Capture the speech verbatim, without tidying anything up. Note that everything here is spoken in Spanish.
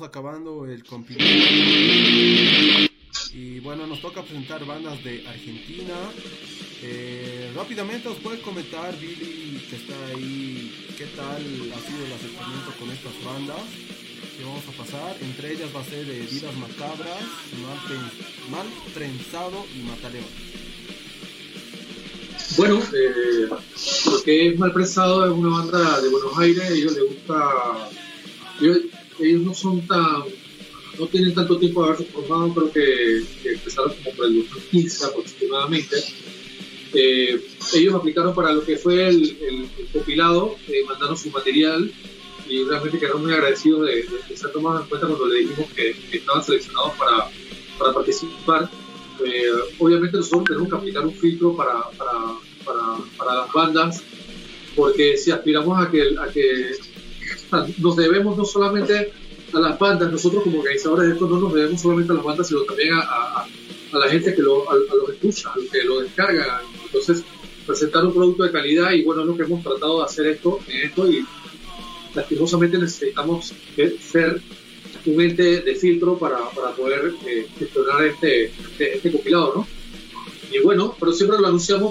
acabando el compilado. Y bueno, nos toca presentar bandas de Argentina. Eh, rápidamente os puedes comentar, Billy, que está ahí, qué tal ha sido el acercamiento con estas bandas que vamos a pasar. Entre ellas va a ser eh, Vidas Macabras, Mal, Tren- Mal Trenzado y Mataleón. Bueno, eh, lo que es Mal Prensado es una banda de Buenos Aires. A ellos les gusta, ellos, ellos no son tan, no tienen tanto tiempo de haberse formado, creo que, que empezaron como por el dos mil quince aproximadamente. Eh, ellos aplicaron para lo que fue el, el, el compilado, eh, mandaron su material y realmente quedaron muy agradecidos de, de, de ser tomados en cuenta cuando le dijimos que, que estaban seleccionados para, para participar. Eh, obviamente nosotros tenemos que aplicar un filtro para, para, para, para las bandas, porque si aspiramos a que, a que nos debemos no solamente a las bandas, nosotros como organizadores de esto no nos debemos solamente a las bandas, sino también a, a, a la gente que lo, a, a los escucha, a los que lo descargan. Entonces, presentar un producto de calidad, y bueno, es lo que hemos tratado de hacer esto, en esto, y lastimosamente necesitamos ser un ente de filtro para, para poder eh, gestionar este, este, este compilado, ¿no? Y bueno, pero siempre lo anunciamos